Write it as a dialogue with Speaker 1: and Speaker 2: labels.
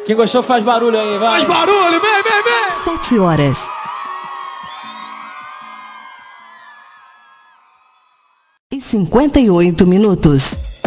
Speaker 1: Quem gostou faz barulho aí, vai.
Speaker 2: Faz barulho, vem, vem, vem.
Speaker 3: 7 horas e 58 minutos.